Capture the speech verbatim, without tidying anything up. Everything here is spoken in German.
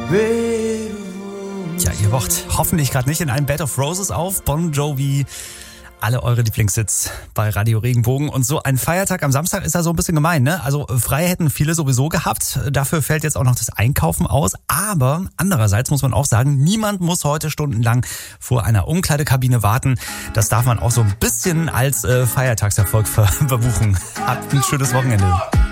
Ja, ihr wacht hoffentlich gerade nicht in einem Bed of Roses auf. Bon Jovi, alle eure Lieblingshits bei Radio Regenbogen. Und so ein Feiertag am Samstag ist ja so ein bisschen gemein, ne? Also frei hätten viele sowieso gehabt. Dafür fällt jetzt auch noch das Einkaufen aus. Aber andererseits muss man auch sagen, niemand muss heute stundenlang vor einer Umkleidekabine warten. Das darf man auch so ein bisschen als äh, Feiertagserfolg ver- verbuchen. Habt ein schönes Wochenende.